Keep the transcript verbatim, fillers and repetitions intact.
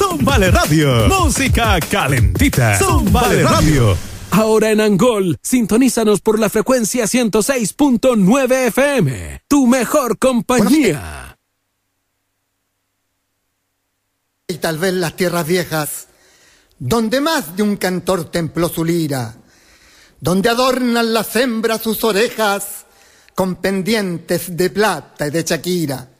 Zumbale Radio. Música calentita. Zumbale Radio. Ahora en Angol, sintonízanos por la frecuencia ciento seis punto nueve F M. Tu mejor compañía. Y tal vez las tierras viejas, donde más de un cantor templó su lira, donde adornan las hembras sus orejas con pendientes de plata y de Shakira.